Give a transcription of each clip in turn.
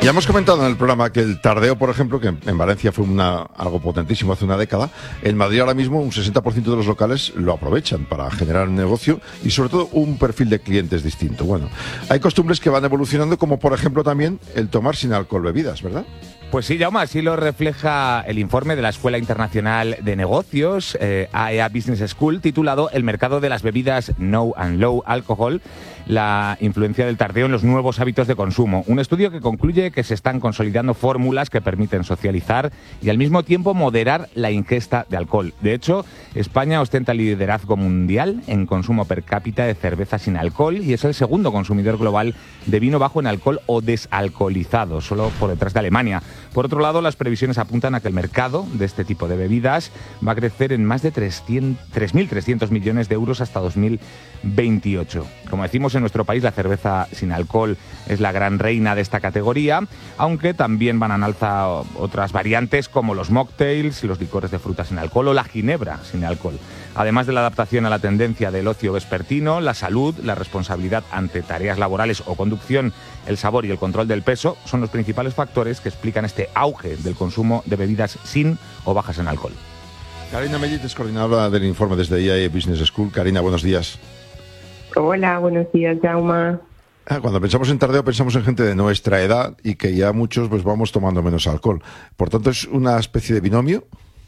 Ya hemos comentado en el programa que el tardeo, por ejemplo, que en Valencia fue algo potentísimo hace una década, en Madrid ahora mismo un 60% de los locales lo aprovechan para generar un negocio y sobre todo un perfil de clientes distinto. Bueno, hay costumbres que van evolucionando, como por ejemplo también el tomar sin alcohol bebidas, ¿verdad? Pues sí, Jaume, así lo refleja el informe de la Escuela Internacional de Negocios, AEA Business School, titulado El mercado de las bebidas No and Low Alcohol, la influencia del tardeo en los nuevos hábitos de consumo. Un estudio que concluye que se están consolidando fórmulas que permiten socializar y al mismo tiempo moderar la ingesta de alcohol. De hecho, España ostenta el liderazgo mundial en consumo per cápita de cerveza sin alcohol y es el segundo consumidor global de vino bajo en alcohol o desalcoholizado, solo por detrás de Alemania. Por otro lado, las previsiones apuntan a que el mercado de este tipo de bebidas va a crecer en más de 3.300 millones de euros hasta 2028. Como decimos, en nuestro país la cerveza sin alcohol es la gran reina de esta categoría, aunque también van en alza otras variantes como los mocktails, los licores de fruta sin alcohol o la ginebra sin alcohol. Además de la adaptación a la tendencia del ocio vespertino, la salud, la responsabilidad ante tareas laborales o conducción, el sabor y el control del peso son los principales factores que explican este auge del consumo de bebidas sin o bajas en alcohol. Karina Mellit es coordinadora del informe desde IAE Business School. Karina, buenos días. Hola, buenos días, Jaume. Cuando pensamos en tardeo pensamos en gente de nuestra edad y que ya muchos pues vamos tomando menos alcohol. Por tanto, ¿es una especie de binomio?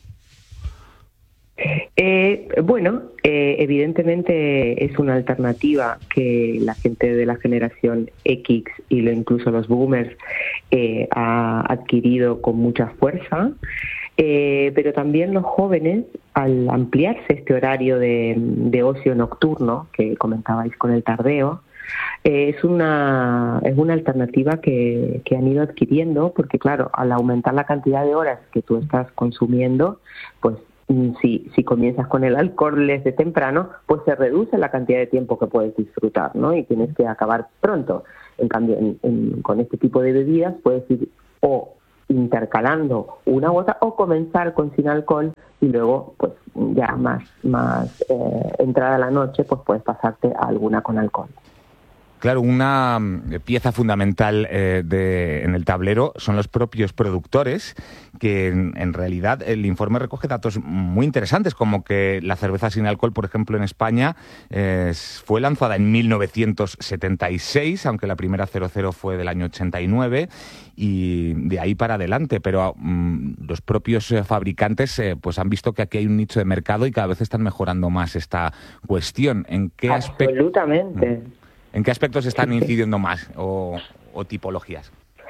Evidentemente es una alternativa que la gente de la generación X y incluso los boomers ha adquirido con mucha fuerza, pero también los jóvenes, al ampliarse este horario de ocio nocturno que comentabais con el tardeo, es una alternativa que han ido adquiriendo, porque claro, al aumentar la cantidad de horas que tú estás consumiendo, pues si comienzas con el alcohol desde temprano, pues se reduce la cantidad de tiempo que puedes disfrutar, ¿no? Y tienes que acabar pronto. En cambio, con este tipo de bebidas puedes ir o intercalando una u otra o comenzar con sin alcohol y luego, pues ya más entrada la noche, pues puedes pasarte a alguna con alcohol. Claro, una pieza fundamental en el tablero son los propios productores, que en realidad el informe recoge datos muy interesantes, como que la cerveza sin alcohol, por ejemplo, en España fue lanzada en 1976, aunque la primera 00 fue del año 89, y de ahí para adelante. Pero los propios fabricantes pues han visto que aquí hay un nicho de mercado y cada vez están mejorando más esta cuestión. ¿En qué Absolutamente. ¿En qué aspectos están incidiendo más o tipologías?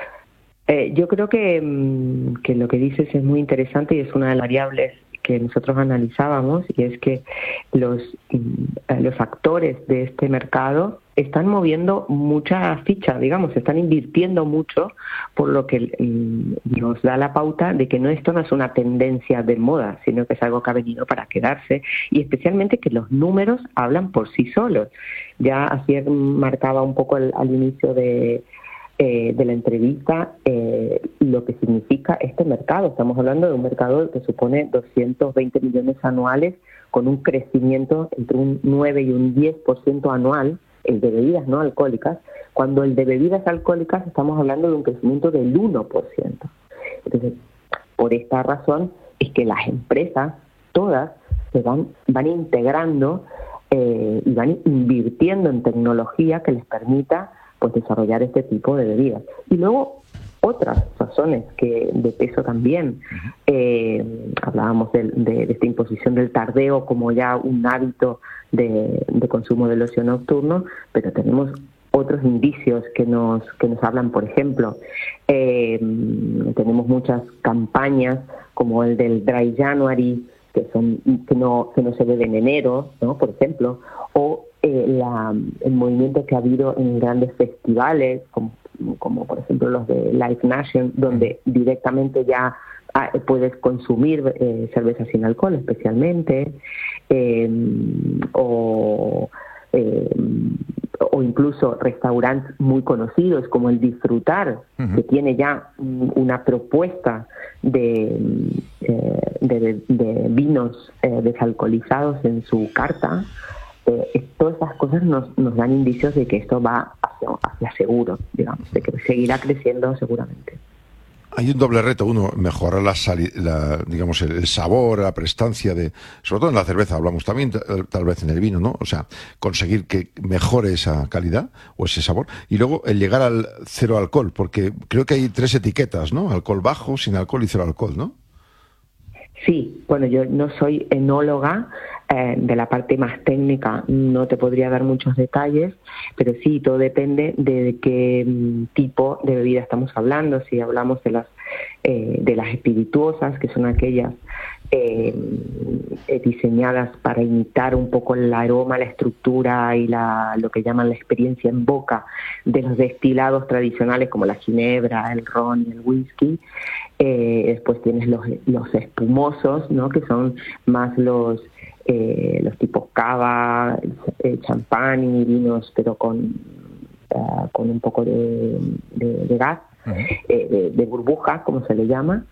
Yo creo que lo que dices es muy interesante y es una de las variables que nosotros analizábamos, y es que los actores de este mercado están moviendo mucha ficha, digamos, están invirtiendo mucho, por lo que nos da la pauta de que esto no es una tendencia de moda, sino que es algo que ha venido para quedarse, y especialmente que los números hablan por sí solos. Ya ayer marcaba un poco al inicio de la entrevista lo que significa este mercado. Estamos hablando de un mercado que supone 220 millones anuales, con un crecimiento entre un 9 y un 10% anual, el de bebidas no alcohólicas, cuando el de bebidas alcohólicas estamos hablando de un crecimiento del 1%. Entonces, por esta razón es que las empresas todas se van integrando y van invirtiendo en tecnología que les permita pues desarrollar este tipo de bebidas. Y luego otras razones de peso también. Hablábamos de esta imposición del tardeo como ya un hábito de consumo del ocio nocturno, pero tenemos otros indicios que nos hablan. Por ejemplo, tenemos muchas campañas como el del Dry January, que no se bebe en enero, ¿no? Por ejemplo, o el movimiento que ha habido en grandes festivales, como por ejemplo los de Live Nation, donde directamente ya puedes consumir cerveza sin alcohol, especialmente, o incluso restaurantes muy conocidos como el Disfrutar, que tiene ya una propuesta de vinos desalcoholizados en su carta. todas esas cosas nos dan indicios de que esto va hacia seguro, digamos, de que seguirá creciendo seguramente. Hay un doble reto. Uno, mejorar digamos, el sabor, la prestancia sobre todo en la cerveza hablamos también, tal vez en el vino, ¿no? O sea, conseguir que mejore esa calidad o ese sabor. Y luego el llegar al cero alcohol, porque creo que hay 3 etiquetas, ¿no? Alcohol bajo, sin alcohol y cero alcohol, ¿no? Sí, bueno, yo no soy enóloga, de la parte más técnica no te podría dar muchos detalles, pero sí, todo depende de qué tipo de bebida estamos hablando. Si hablamos de las espirituosas, que son aquellas diseñadas para imitar un poco el aroma, la estructura y lo que llaman la experiencia en boca de los destilados tradicionales como la ginebra, el ron y el whisky. Después tienes los espumosos, ¿no? Que son más los tipos cava, champán y vinos, pero con un poco de gas, de burbuja, como se le llama.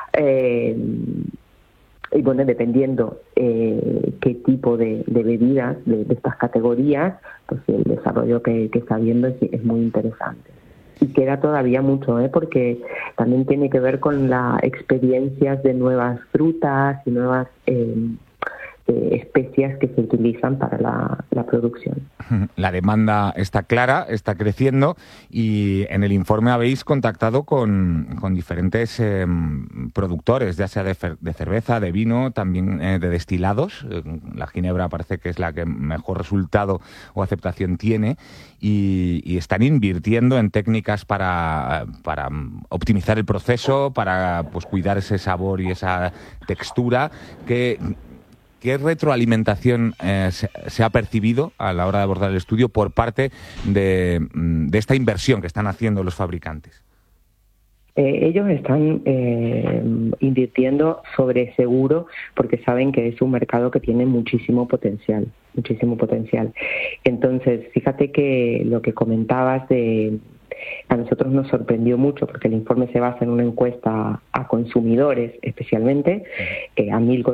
Y bueno, dependiendo qué tipo de bebidas de estas categorías, pues el desarrollo que está habiendo es muy interesante. Y queda todavía mucho, porque también tiene que ver con las experiencias de nuevas frutas y nuevas especias que se utilizan para la producción. La demanda está clara, está creciendo, y en el informe habéis contactado con diferentes productores, ya sea de cerveza, de vino, también de destilados. La ginebra parece que es la que mejor resultado o aceptación tiene, y están invirtiendo en técnicas para optimizar el proceso, para pues cuidar ese sabor y esa textura. ¿Qué retroalimentación se ha percibido a la hora de abordar el estudio por parte de esta inversión que están haciendo los fabricantes? Ellos están invirtiendo sobre seguro porque saben que es un mercado que tiene muchísimo potencial. Entonces, fíjate que lo que comentabas a nosotros nos sorprendió mucho porque el informe se basa en una encuesta a consumidores, especialmente, a 1.000